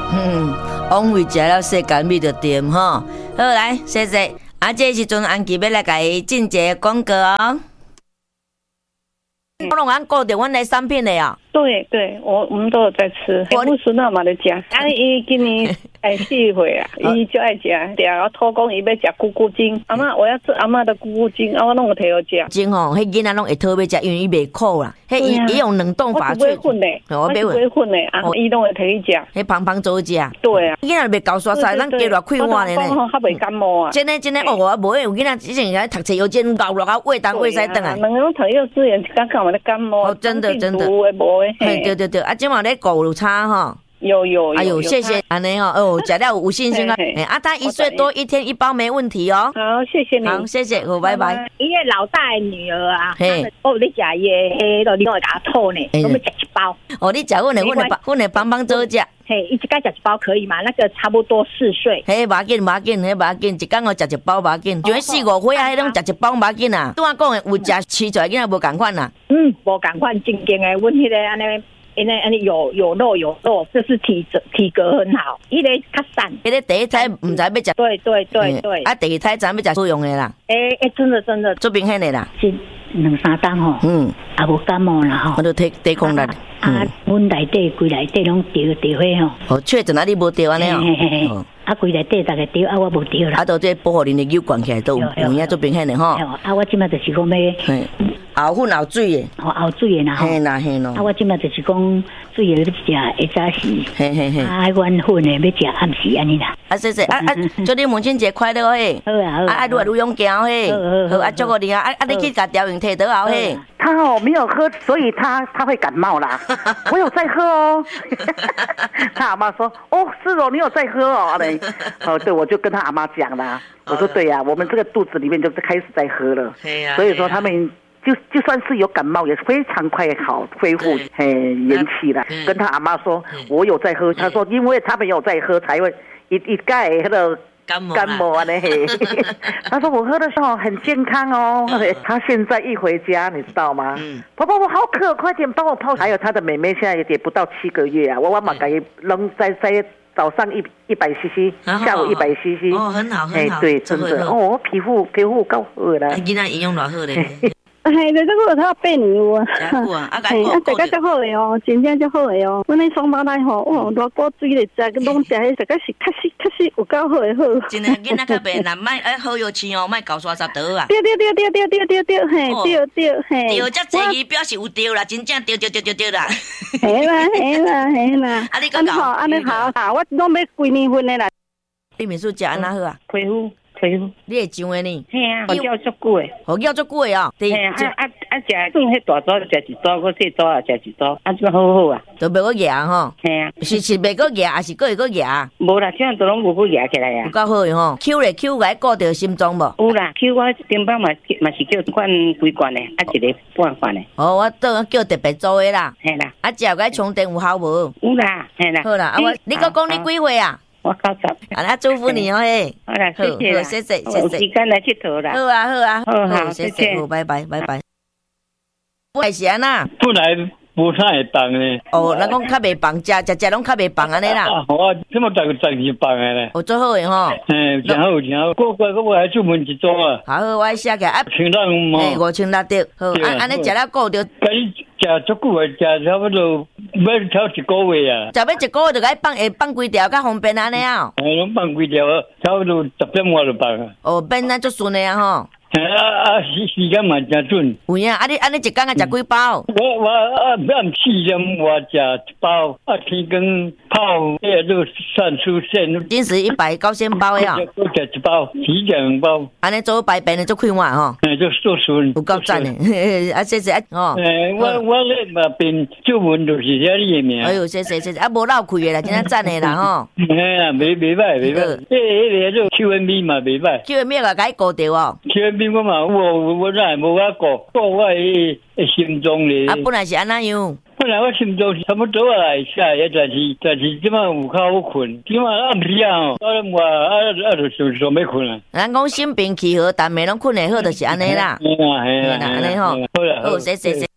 往为食了世间美就对吼。好来，谢谢。这时阵安琪要来甲伊进一个广告哦。我拢按顾着阮的产品的哦。 对，我们都有在吃，不是那么的食。伊今年4岁啊，伊就爱食。对啊，我托讲伊要食咕咕精，阿嬷我要吃阿嬷的咕咕精，我拢有摕好食。 精吼，迄囡仔拢会讨要食，因为伊袂苦啦。迄伊用冷冻法做。我不会混嘞，我不会混嘞，伊拢会摕去食。 迄胖胖做食。 对啊。 囡仔袂高刷刷，咱加热开碗的呢。 较袂感冒啊。 真的哦，我无有囡仔之前读册有真熬落啊，胃东胃西转来。 两个拢读幼稚园，刚刚我的感冒。 哦，真的。 有诶无诶。 对，啊，今晚咧狗有差哈。 有。 哎呦，谢谢安尼哦，哦，食了有信心啊。他1岁多，1天1包没问题哦。 好，谢谢你。 好，谢谢，好，拜拜。 伊个老大的女儿啊，我咧食伊个迄个，你我会甲他吐呢，我要食1包。 哦，你食阮的帮帮做食。 嘿，一家食1包可以吗？那个差不多4岁。 嘿，无要紧，一工我食1包无要紧。就4、5岁啊，迄种食1包无要紧啊。拄我讲的有食饲出来囡仔无共款啦。 无共款，正经的，阮迄个安尼。有肉，这是体格很好。伊个较散， 迄个第一胎唔知要食。 对。 第二胎知要食素用的啦。 真的， 做明显的啦。 是2-3天吼，也无感冒啦吼。 我都抵抗力。 阮内底规内底拢掉血吼。 哦，确诊啊，你无掉安尼哦。 规内底大家掉，我无掉啦。 都这保护恁的油管起来都有影做明显的吼。 我即摆就是讲要熬粉熬水的， 熬水的啦吼。 嘿啦。 我即摆就是讲水的要食，会早时。 嘿。 阮粉的要食暗时安尼啦。 谢谢。祝你母亲节快乐嘿。 好啊。 愈来愈勇敢嘿。好，祝福你啊。你去甲调用摕倒后嘿。 他没有喝，所以他会感冒啦。我有在喝哦。他阿妈说：“哦，是哦，你有在喝哦。”对，我就跟他阿妈讲啦。我说：“对呀，我们这个肚子里面就是开始在喝了。所以说他们就算是有感冒，也非常快好恢复元气了。”跟他阿妈说：“我有在喝。”他说：“因为他们有在喝，才会一盖那个。”感冒啊嘞！他说我喝的时候很健康哦。他现在一回家，你知道吗？婆婆我好渴，快点帮我泡。还有他的妹妹现在也不到7个月啊，我马给扔在早上100cc， 下午100cc。 哦，很好。 对，真的哦，皮肤够好啦。 囡仔营养偌好咧。 这个他8年有啊。 大家足好的哦，真正足好的哦。阮那双胞胎吼，偌锅水咧食，拢食迄，实是确实有够好的好。 真的囡仔较白啦，莫好药吃哦，莫搞刷杂倒啊。 对，嘿，对， 对，这济字表示有对啦，真正对啦。 嘿啦。安尼好，我拢要规年份的啦。 你面数食安那好啊？ 皮肤。 你会上的呢？ 嘿啊，我叫足久的。 叫足久的哦。 嘿啊，食迄大组就食1组，我细组也食1组，这好好啊。 都袂个牙吼。 嘿啊。 是袂个牙，还是会个牙？ 无啦，这样都拢无牙起来啊。 有够好的吼。Q 来顾着心脏无？ 有啦 ，Q 我顶摆嘛是叫罐规罐的，一个半罐的。 哦，我倒叫特别做的啦。 嘿啦。 食个充电有效无？ 有啦，嘿啦。 好啦，你讲你几岁啊？ 我90。 啊，祝福你哦嘿。 好啦，谢谢。有时间来佚佗啦。 好，谢谢，好，拜拜。不来是安那？ 本来无啥会放呢。 哦，咱讲较袂放，食拢较袂放安尼啦。 我这么大个12放的咧。 哦，做好诶吼。 真好。我还出门一组啊。 好，我写起来啊。 5000嘛。 5600好，安尼食了顾着。 食足久啊，食差不多要超1个月啊。 食要1个月就该放几条，较方便安尼啊。 拢放几条，差不多10点外就放啊。 哦，变咱足顺的啊吼。 时间嘛真准。 有影，你一工食几包？ 我暗4点我食1包，天光泡肉蒜酥线。 今时190包呀。 我食1包，提2包。 安尼做排便的做快活吼。 做顺。 有够赞的，谢谢哦。 我咧嘛变出门就是遐你的名。 哎呦，谢谢，无漏开的啦，真正赞的啦吼。 袂歹。迄个QNB 嘛袂歹。 QNB 个该顾着哦。 QNB 我嘛我哪会无法顾我的心脏咧。 本来是安那样。 本来我心脏差不多啊，下也但是即摆有较好困，即摆暗时啊，就想要困啊。 咱讲心平气和，但袂拢困会好，就是安尼啦。 嘿啦， 安尼吼。 好啦， 好，谢谢。